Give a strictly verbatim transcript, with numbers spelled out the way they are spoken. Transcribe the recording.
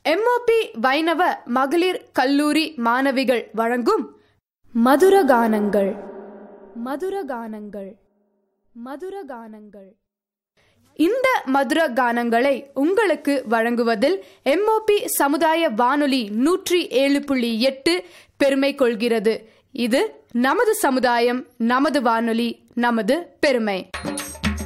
MOP வைணவ மகளிர் கல்லூரி மாணவிகள் வழங்கும் மதுரகானங்கள் மதுரகானங்கள் மதுரகானங்கள் இந்த மதுர கானங்களை உங்களுக்கு வழங்குவதில் எம்ஓபி சமுதாய வானொலி நூற்றி ஏழு புள்ளி எட்டு பெருமை கொள்கிறது. இது நமது சமுதாயம், நமது வானொலி, நமது பெருமை.